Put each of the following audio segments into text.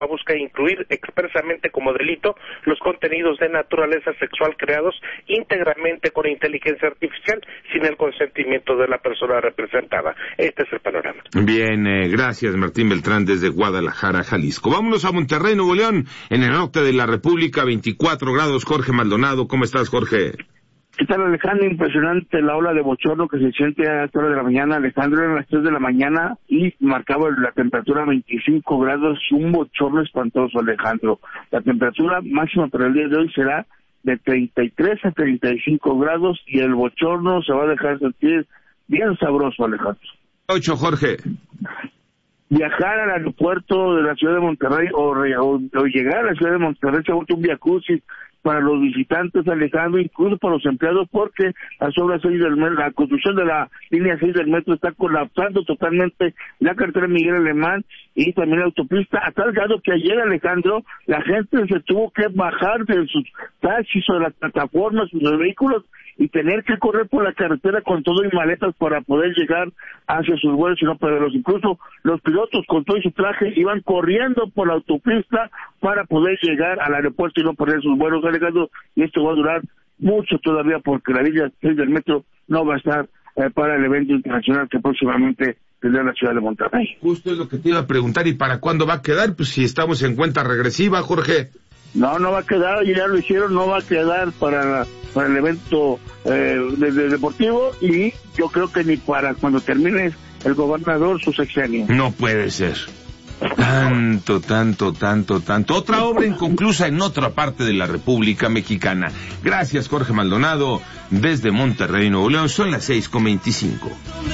busca incluir expresamente como delito los contenidos de naturaleza sexual creados íntegramente con inteligencia artificial sin el consentimiento de la persona representada. Este es el panorama. Bien, gracias Martín Beltrán desde Guadalajara, Jalisco. Vámonos a Monterrey, Nuevo León, en el norte de la República, 24 grados. Jorge Maldonado, ¿cómo estás, Jorge? ¿Qué tal, Alejandro? Impresionante la ola de bochorno que se siente a esta hora de la mañana. Alejandro, eran las 3 de la mañana y marcaba la temperatura 25 grados, un bochorno espantoso, Alejandro. La temperatura máxima para el día de hoy será de 33 a 35 grados y el bochorno se va a dejar sentir bien sabroso, Alejandro. 8, Jorge. Viajar al aeropuerto de la ciudad de Monterrey o llegar a la ciudad de Monterrey se ha vuelto un viacrucis para los visitantes, Alejandro, incluso para los empleados, porque las obras 6 del metro, la construcción de la línea 6 del metro está colapsando totalmente la carretera Miguel Alemán y también la autopista, a tal grado que ayer, Alejandro, la gente se tuvo que bajar de sus taxis o de las plataformas, sus vehículos, y tener que correr por la carretera con todo y maletas para poder llegar hacia sus vuelos y no perderlos. Incluso los pilotos con todo su traje iban corriendo por la autopista para poder llegar al aeropuerto y no perder sus vuelos, Alejandro, y esto va a durar mucho todavía porque la línea 6 del metro no va a estar para el evento internacional que próximamente tendrá la ciudad de Monterrey. Justo es lo que te iba a preguntar, ¿y para cuándo va a quedar? Pues si estamos en cuenta regresiva, Jorge. No va a quedar, ya lo hicieron, no va a quedar para el evento deportivo y yo creo que ni para cuando termine el gobernador su sexenio. No puede ser. Tanto. Otra obra inconclusa en otra parte de la República Mexicana. Gracias, Jorge Maldonado, desde Monterrey, Nuevo León. Son las 6:25.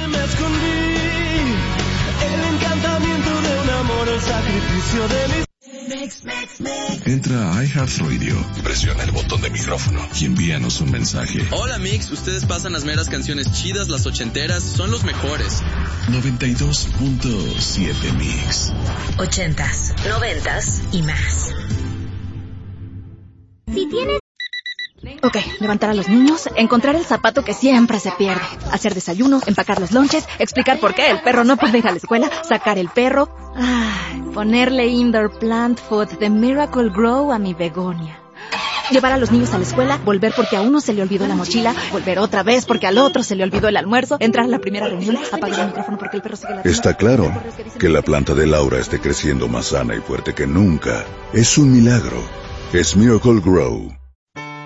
El encantamiento de un amor, el sacrificio de mis... Entra a iHeartRadio, presiona el botón de micrófono y envíanos un mensaje. Hola Mix, ustedes pasan las meras canciones chidas, las ochenteras, son los mejores. 92.7 Mix. 80s, 90s y más. Si tienes... Ok, levantar a los niños, encontrar el zapato que siempre se pierde, hacer desayuno, empacar los lonches, explicar por qué el perro no puede ir a la escuela, sacar el perro, ponerle indoor plant food de Miracle Grow a mi begonia. Llevar a los niños a la escuela, volver porque a uno se le olvidó la mochila, volver otra vez porque al otro se le olvidó el almuerzo, entrar a la primera reunión, apagar el micrófono porque el perro sigue la... Está claro que la planta de Laura esté creciendo más sana y fuerte que nunca. Es un milagro. Es Miracle Grow.